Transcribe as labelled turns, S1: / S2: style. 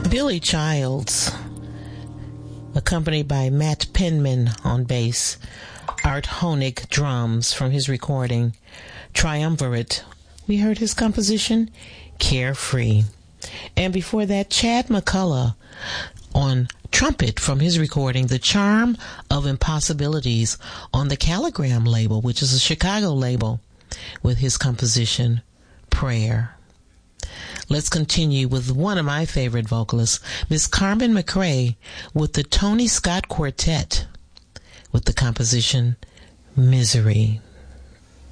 S1: Billy Childs, accompanied by Matt Penman on bass, Art Honig drums from his recording Triumvirate. We heard his composition Carefree. And before that, Chad McCullough on trumpet from his recording The Charm of Impossibilities on the Caligram label, which is a Chicago label, with his composition Prayer. Let's continue with one of my favorite vocalists, Miss Carmen McRae, with the Tony Scott Quartet, with the composition Misery.